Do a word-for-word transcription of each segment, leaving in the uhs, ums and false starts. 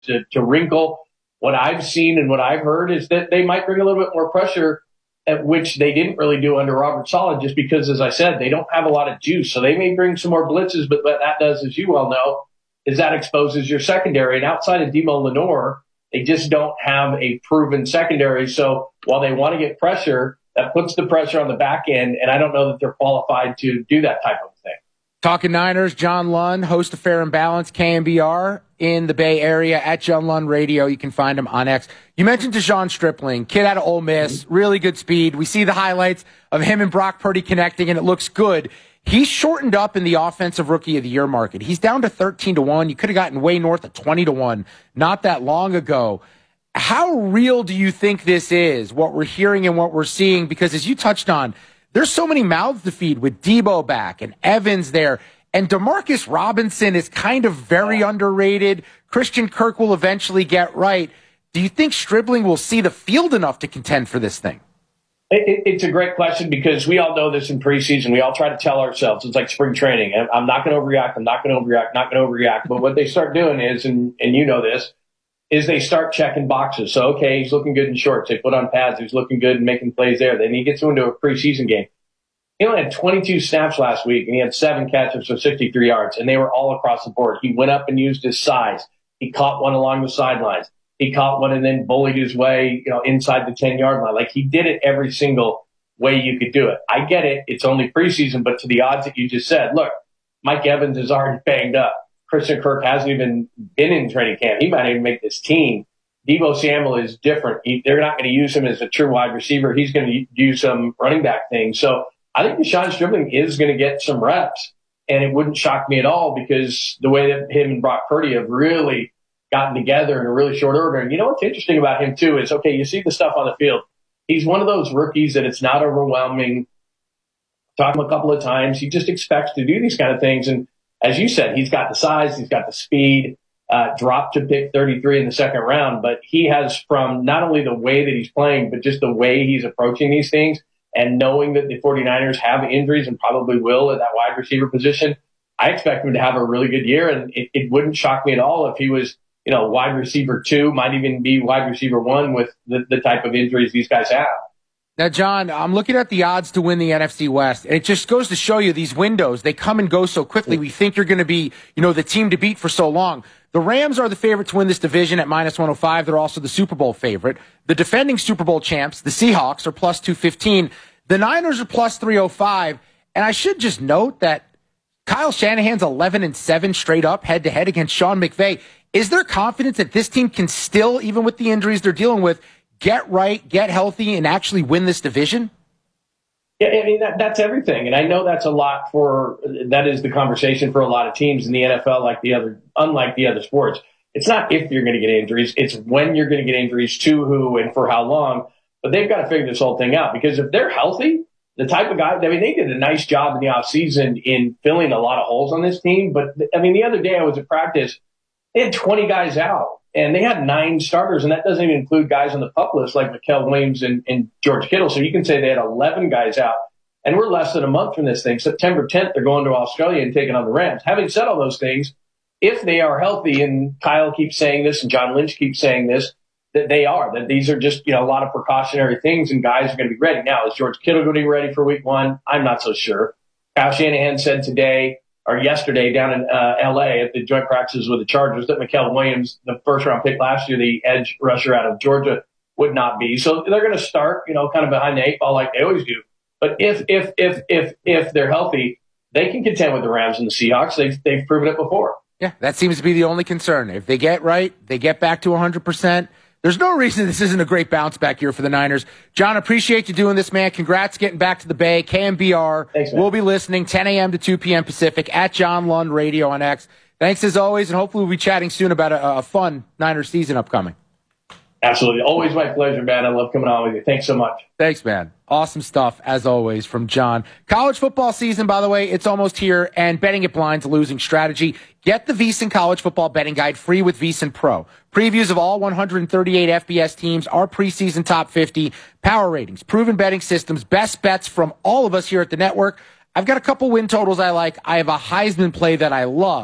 to, to wrinkle. What I've seen and what I've heard is that they might bring a little bit more pressure, at which they didn't really do under Robert Saleh, just because, as I said, they don't have a lot of juice. So they may bring some more blitzes, but what that does, as you well know, is that exposes your secondary. And outside of Demo Lenore, they just don't have a proven secondary. So while they want to get pressure, that puts the pressure on the back end, and I don't know that they're qualified to do that type of thing. Talking Niners, John Lund, host of Fair and Balanced, K M B R in the Bay Area at John Lund Radio. You can find him on X. You mentioned De'Zhaun Stripling, kid out of Ole Miss, really good speed. We see the highlights of him and Brock Purdy connecting, and it looks good. He's shortened up in the offensive rookie of the year market. He's down to thirteen to one. You could have gotten way north of twenty to one not that long ago. How real do you think this is, what we're hearing and what we're seeing? Because as you touched on, there's so many mouths to feed with Debo back and Evans there. And Demarcus Robinson is kind of very underrated. Christian Kirk will eventually get right. Do you think Stribling will see the field enough to contend for this thing? It, it's a great question because we all know this in preseason. We all try to tell ourselves it's like spring training. I'm not going to overreact. I'm not going to overreact. Not going to overreact. But what they start doing is, and, and you know this, is they start checking boxes. So, okay, he's looking good in shorts. They put on pads. He's looking good and making plays there. Then he gets into a preseason game. He only had twenty-two snaps last week, and he had seven catches for sixty-three yards, and they were all across the board. He went up and used his size. He caught one along the sidelines. He caught one and then bullied his way, you know, inside the ten-yard line. Like, he did it every single way you could do it. I get it. It's only preseason, but to the odds that you just said, look, Mike Evans is already banged up. Christian Kirk hasn't even been in training camp. He might even make this team. Debo Samuel is different. He, they're not going to use him as a true wide receiver. He's going to do some running back things. So I think De'Zhaun Stribling is going to get some reps, and it wouldn't shock me at all because the way that him and Brock Purdy have really gotten together in a really short order. And you know what's interesting about him, too, is, okay, you see the stuff on the field. He's one of those rookies that it's not overwhelming. Talked to him a couple of times. He just expects to do these kind of things. And as you said, he's got the size, he's got the speed, uh, dropped to pick thirty-three in the second round. But he has, from not only the way that he's playing, but just the way he's approaching these things, and knowing that the 49ers have injuries and probably will at that wide receiver position, I expect him to have a really good year. And it, it wouldn't shock me at all if he was, you know, wide receiver two, might even be wide receiver one with the, the type of injuries these guys have. Now, John, I'm looking at the odds to win the N F C West, and it just goes to show you these windows. They come and go so quickly. We think you're going to be, you know, the team to beat for so long. The Rams are the favorite to win this division at minus one oh five. They're also the Super Bowl favorite. The defending Super Bowl champs, the Seahawks, are plus two fifteen. The Niners are plus three oh five. And I should just note that Kyle Shanahan's eleven and seven straight up head-to-head against Sean McVay. Is there confidence that this team can still, even with the injuries they're dealing with, get right, get healthy, and actually win this division? Yeah, I mean, that, that's everything. And I know that's a lot for, that is the conversation for a lot of teams in the N F L, like the other, unlike the other sports. It's not if you're going to get injuries, it's when you're going to get injuries, to who and for how long. But they've got to figure this whole thing out, because if they're healthy, the type of guy, I mean, they did a nice job in the offseason in filling a lot of holes on this team. But I mean, the other day I was at practice, they had twenty guys out. And they had nine starters, and that doesn't even include guys on the PUP list like Mikael Williams and, and George Kittle. So you can say they had eleven guys out. And we're less than a month from this thing. September tenth, they're going to Australia and taking on the Rams. Having said all those things, if they are healthy, and Kyle keeps saying this and John Lynch keeps saying this, that they are, that these are just, you know, a lot of precautionary things, and guys are going to be ready. Now, is George Kittle going to be ready for week one? I'm not so sure. Kyle Shanahan said today, or yesterday down in uh, L A at the joint practices with the Chargers, that Mikael Williams, the first round pick last year, the edge rusher out of Georgia, would not be. So they're going to start, you know, kind of behind the eight ball like they always do. But if, if, if, if, if they're healthy, they can contend with the Rams and the Seahawks. They've, they've proven it before. Yeah, that seems to be the only concern. If they get right, they get back to one hundred percent. There's no reason this isn't a great bounce back year for the Niners. John, appreciate you doing this, man. Congrats getting back to the Bay. K M B R. Thanks, man. We'll be listening ten a.m. to two p.m. Pacific at John Lund Radio on X. Thanks as always, and hopefully we'll be chatting soon about a, a fun Niners season upcoming. Absolutely. Always my pleasure, man. I love coming on with you. Thanks so much. Thanks, man. Awesome stuff, as always, from John. College football season, by the way, it's almost here, and betting at Blind's a losing strategy. Get the VSiN College Football Betting Guide free with VSiN Pro. Previews of all one hundred thirty-eight F B S teams, our preseason top fifty, power ratings, proven betting systems, best bets from all of us here at the network. I've got a couple win totals I like. I have a Heisman play that I love.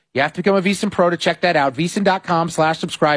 You have to become a VEASAN Pro to check that out. VEASAN.com slash subscribe.